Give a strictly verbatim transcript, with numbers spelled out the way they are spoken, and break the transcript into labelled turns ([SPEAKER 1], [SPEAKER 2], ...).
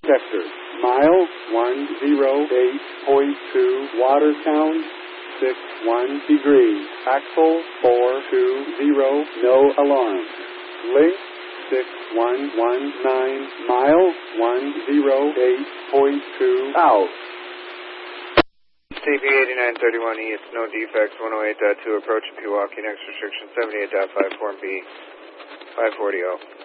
[SPEAKER 1] sector. Mile one oh eight point two, Watertown, six one degrees. Axle four two zero, no alarm. Link six one one nine, mile one oh eight point two, out.
[SPEAKER 2] C P eighty-nine thirty-one E, it's no defects, one oh eight point two, approaching Pewaukee, next restriction seventy-eight point five four B, five forty oh.